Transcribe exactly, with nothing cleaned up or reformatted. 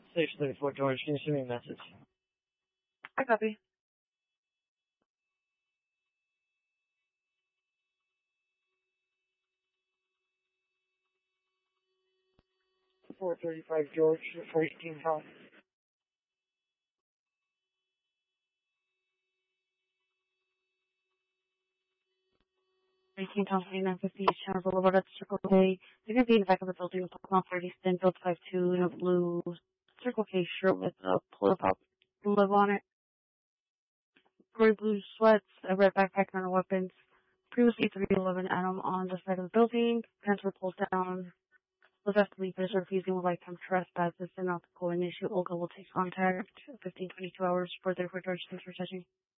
Station thirty-four, George. Can you send me a message? I copy. four thirty-five, George, for eighteen South. eighteen Thompson, eighty-nine fifty East Chandler Boulevard at Circle K. They're going to be in the back of the building with Pokemon thirty Stanfield five two in a blue Circle K shirt with a pull-up logo on it. Gray blue sweats, a red backpack, and no weapons. Previously three eleven Adam on the side of the building. Pants were pulled down. Was asked to leave for refusing with lifetime trespass. This is not the issue. Olga will take contact fifteen twenty-two hours for their for George. Thanks for touching.